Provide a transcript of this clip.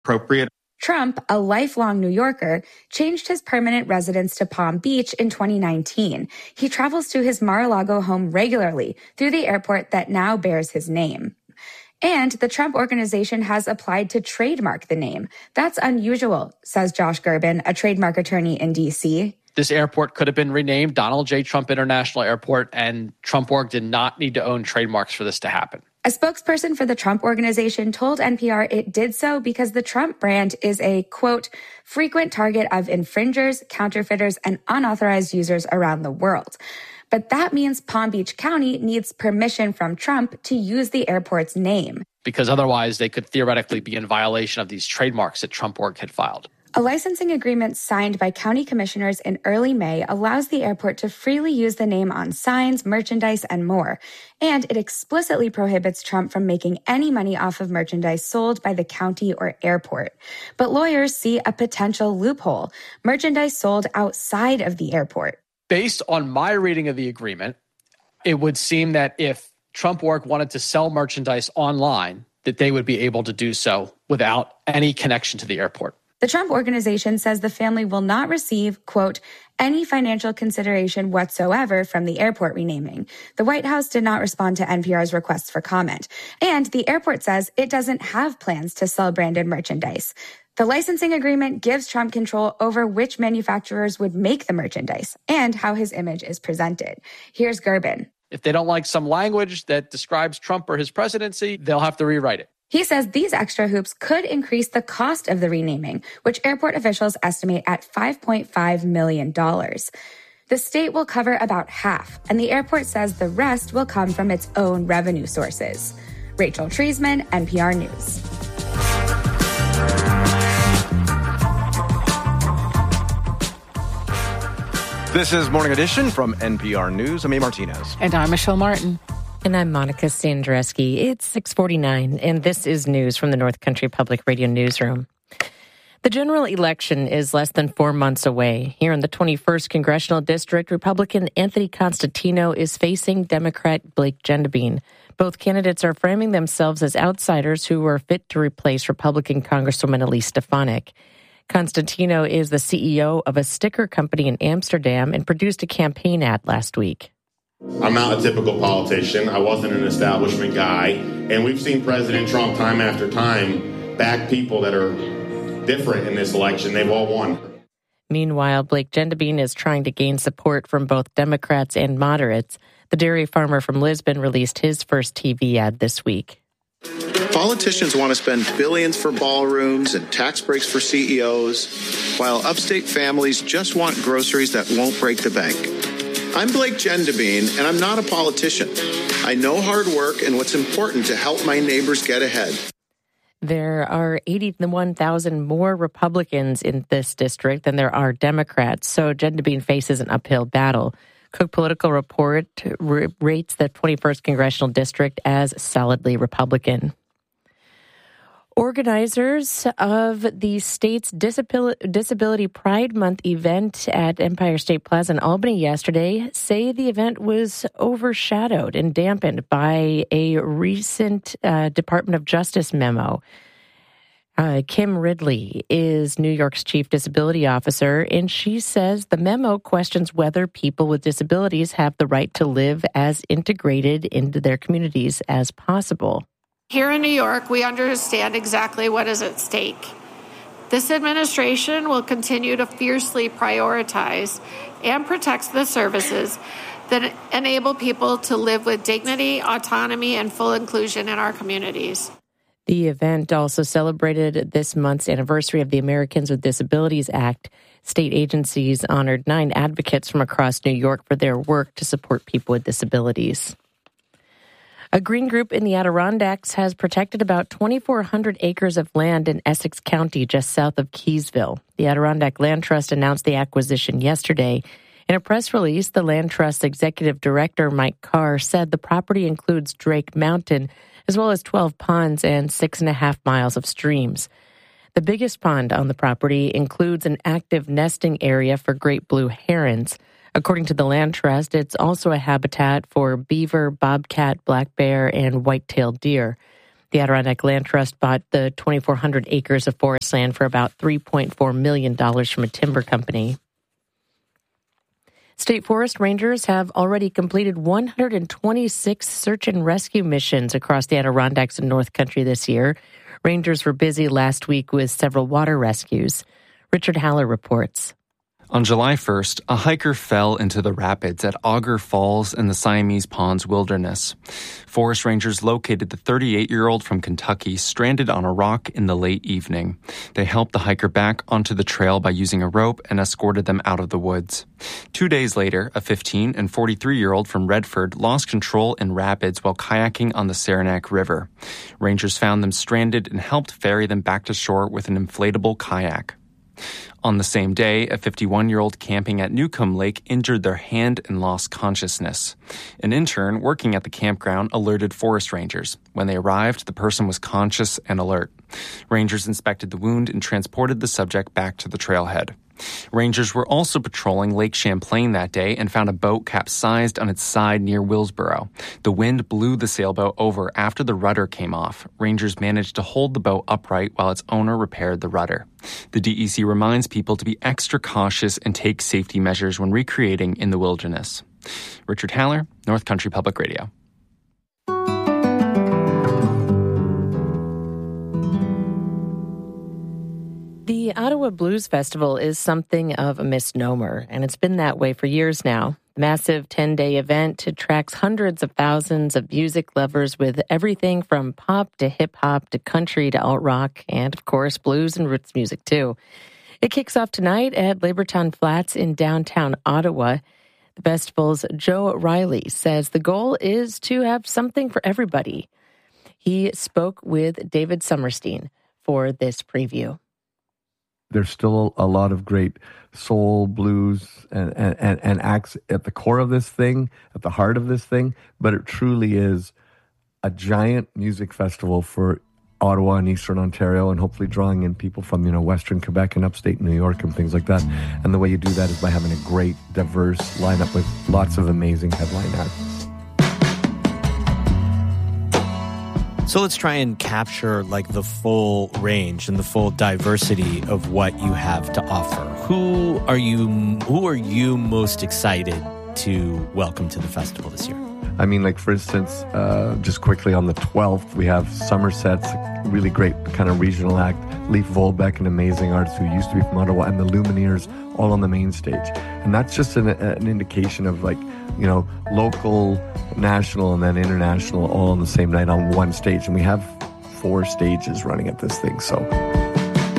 appropriate. Trump, a lifelong New Yorker, changed his permanent residence to Palm Beach in 2019. He travels to his Mar-a-Lago home regularly through the airport that now bears his name. And the Trump Organization has applied to trademark the name. That's unusual, says Josh Gerben, a trademark attorney in D.C. This airport could have been renamed Donald J. Trump International Airport, and Trump Org did not need to own trademarks for this to happen. A spokesperson for the Trump Organization told NPR it did so because the Trump brand is a, quote, frequent target of infringers, counterfeiters, and unauthorized users around the world. But that means Palm Beach County needs permission from Trump to use the airport's name. Because otherwise they could theoretically be in violation of these trademarks that Trump Org had filed. A licensing agreement signed by county commissioners in early May allows the airport to freely use the name on signs, merchandise, and more. And it explicitly prohibits Trump from making any money off of merchandise sold by the county or airport. But lawyers see a potential loophole: merchandise sold outside of the airport. Based on my reading of the agreement, it would seem that if Trump Org wanted to sell merchandise online, that they would be able to do so without any connection to the airport. The Trump Organization says the family will not receive, quote, any financial consideration whatsoever from the airport renaming. The White House did not respond to NPR's requests for comment. And the airport says it doesn't have plans to sell branded merchandise. The licensing agreement gives Trump control over which manufacturers would make the merchandise and how his image is presented. Here's Gerben. If they don't like some language that describes Trump or his presidency, they'll have to rewrite it. He says these extra hoops could increase the cost of the renaming, which airport officials estimate at $5.5 million. The state will cover about half, and the airport says the rest will come from its own revenue sources. Rachel Treisman, NPR News. This is Morning Edition from NPR News. I'm A. Martinez. And I'm Michelle Martin. And I'm Monica Sandreski. It's 6:49, and this is news from the North Country Public Radio newsroom. The general election is less than 4 months away. Here in the 21st Congressional District, Republican Anthony Constantino is facing Democrat Blake Gendebien. Both candidates are framing themselves as outsiders who are fit to replace Republican Congresswoman Elise Stefanik. Constantino is the CEO of a sticker company in Amsterdam and produced a campaign ad last week. I'm not a typical politician. I wasn't an establishment guy. And we've seen President Trump time after time back people that are different in this election. They've all won. Meanwhile, Blake Gendebien is trying to gain support from both Democrats and moderates. The dairy farmer from Lisbon released his first TV ad this week. Politicians want to spend billions for ballrooms and tax breaks for CEOs, while upstate families just want groceries that won't break the bank. I'm Blake Gendebien, and I'm not a politician. I know hard work and what's important to help my neighbors get ahead. There are 81,000 more Republicans in this district than there are Democrats, so Gendebien faces an uphill battle. Cook Political Report rates the 21st Congressional District as solidly Republican. Organizers of the state's Disability Pride Month event at Empire State Plaza in Albany yesterday say the event was overshadowed and dampened by a recent Department of Justice memo. Kim Ridley is New York's chief disability officer, and she says the memo questions whether people with disabilities have the right to live as integrated into their communities as possible. Here in New York, we understand exactly what is at stake. This administration will continue to fiercely prioritize and protect the services that enable people to live with dignity, autonomy, and full inclusion in our communities. The event also celebrated this month's anniversary of the Americans with Disabilities Act. State agencies honored 9 advocates from across New York for their work to support people with disabilities. A green group in the Adirondacks has protected about 2,400 acres of land in Essex County, just south of Keysville. The Adirondack Land Trust announced the acquisition yesterday. In a press release, the Land Trust's executive director, Mike Carr, said the property includes Drake Mountain, as well as 12 ponds and 6.5 miles of streams. The biggest pond on the property includes an active nesting area for great blue herons. According to the Land Trust, it's also a habitat for beaver, bobcat, black bear, and white-tailed deer. The Adirondack Land Trust bought the 2,400 acres of forest land for about $3.4 million from a timber company. State forest rangers have already completed 126 search and rescue missions across the Adirondacks and North Country this year. Rangers were busy last week with several water rescues. Richard Haller reports. On July 1st, a hiker fell into the rapids at Auger Falls in the Siamese Ponds Wilderness. Forest rangers located the 38-year-old from Kentucky stranded on a rock in the late evening. They helped the hiker back onto the trail by using a rope and escorted them out of the woods. 2 days later, a 15 and 43-year-old from Redford lost control in rapids while kayaking on the Saranac River. Rangers found them stranded and helped ferry them back to shore with an inflatable kayak. On the same day, a 51-year-old camping at Newcomb Lake injured their hand and lost consciousness. An intern working at the campground alerted forest rangers. When they arrived, the person was conscious and alert. Rangers inspected the wound and transported the subject back to the trailhead. Rangers were also patrolling Lake Champlain that day and found a boat capsized on its side near Willsboro. The wind blew the sailboat over after the rudder came off. Rangers managed to hold the boat upright while its owner repaired the rudder. The DEC reminds people to be extra cautious and take safety measures when recreating in the wilderness. Richard Haller, North Country Public Radio. The Ottawa Blues Festival is something of a misnomer, and it's been that way for years now. The massive 10-day event attracts hundreds of thousands of music lovers with everything from pop to hip-hop to country to alt-rock, and, of course, blues and roots music, too. It kicks off tonight at Labortown Flats in downtown Ottawa. The festival's Joe Riley says the goal is to have something for everybody. He spoke with David Summerstein for this preview. There's still a lot of great soul, blues, and acts at the core of this thing, at the heart of this thing, but it truly is a giant music festival for Ottawa and Eastern Ontario, and hopefully drawing in people from, Western Quebec and upstate New York and things like that. And the way you do that is by having a great, diverse lineup with lots of amazing headline acts. So let's try and capture the full range and the full diversity of what you have to offer. Who are you most excited to welcome to the festival this year? I mean, for instance, just quickly on the 12th, we have Somerset's really great kind of regional act, Leif Volbeck, an amazing artist who used to be from Ottawa, and the Lumineers all on the main stage. And that's just an indication of local, national, and then international all on the same night on one stage. And we have 4 stages running at this thing, so